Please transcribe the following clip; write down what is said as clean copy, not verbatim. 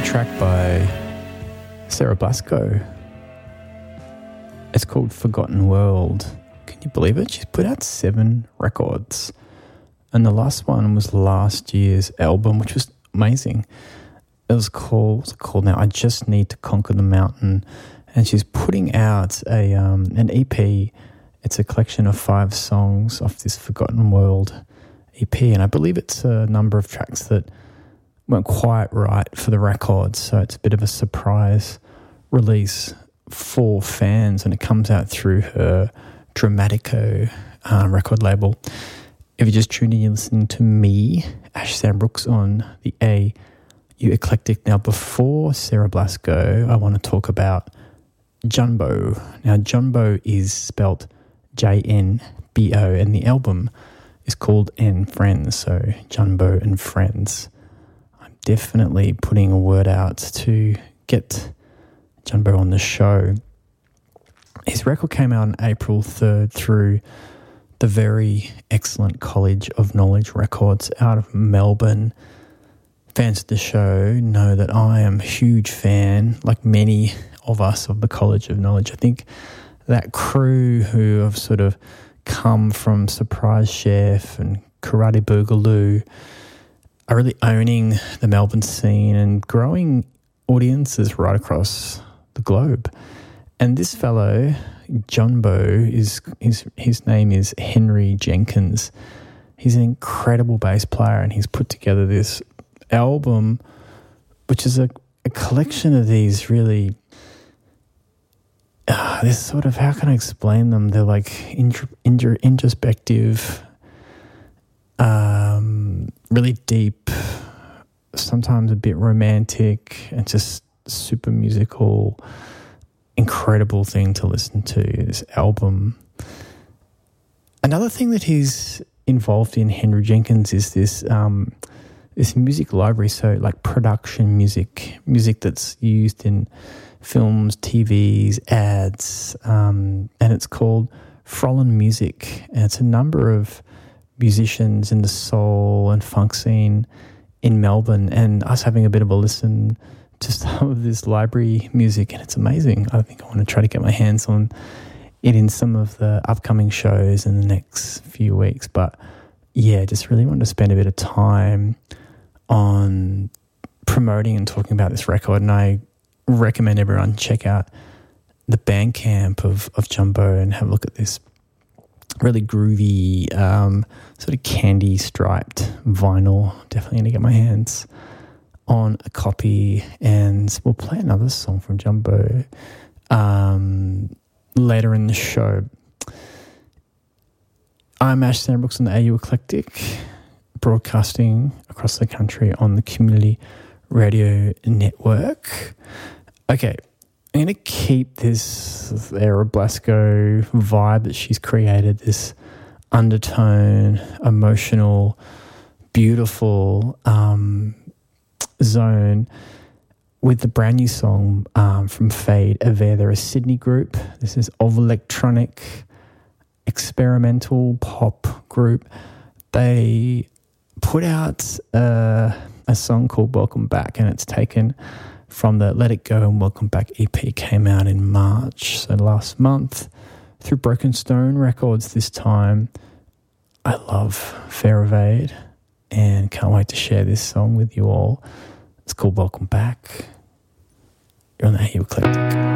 track by Sarah Blasco. It's called Forgotten World. Can you believe it? She's put out 7 records. And the last one was last year's album, which was amazing. It was called, what's it called now? I Just Need to Conquer the Mountain. And she's putting out an EP. It's a collection of 5 songs off this Forgotten World EP. And I believe it's a number of tracks that weren't quite right for the record, so it's a bit of a surprise release for fans, and it comes out through her Dramatico record label. If you're just tuning in, you're listening to me, Ash Sandbrooks, on the AU Eclectic. Now, before Sarah Blasco, I want to talk about Junbo. Now, Junbo is spelt J-N-B-O, and the album is called And Friends, so Junbo and Friends. Definitely putting a word out to get Junbo on the show. His record came out on April 3rd through the very excellent College of Knowledge Records out of Melbourne. Fans of the show know that I am a huge fan, like many of us, of the College of Knowledge. I think that crew who have sort of come from Surprise Chef and Karate Boogaloo are really owning the Melbourne scene and growing audiences right across the globe. And this fellow, Junbo, his name is Henry Jenkins. He's an incredible bass player, and he's put together this album, which is a collection of these really, this sort of, how can I explain them? They're like introspective, really deep, sometimes a bit romantic, and just super musical, incredible thing to listen to, this album. Another thing that he's involved in, Henry Jenkins, is this music library, so like production music that's used in films, TVs, ads, and it's called Frolin Music, and it's a number of musicians in the soul and funk scene in Melbourne, and us having a bit of a listen to some of this library music, and it's amazing. I think I want to try to get my hands on it in some of the upcoming shows in the next few weeks. But yeah, just really wanted to spend a bit of time on promoting and talking about this record, and I recommend everyone check out the Bandcamp of Junbo and have a look at this really groovy, sort of candy striped vinyl. Definitely going to get my hands on a copy, and we'll play another song from Junbo later in the show. I'm Ash Sandbrooks on the AU Eclectic, broadcasting across the country on the Community Radio Network. Okay, I'm going to keep this Sarah Blasco vibe that she's created, this undertone, emotional, beautiful zone, with the brand new song from Fade Ave. They're a Sydney group. This is of electronic, experimental pop group. They put out a song called Welcome Back, and it's taken from the Let It Go and Welcome Back EP, came out in March, so last month, through Broken Stone Records this time. I love Fair Evade and can't wait to share this song with you all. It's called Welcome Back. You're on the AU Eclectic.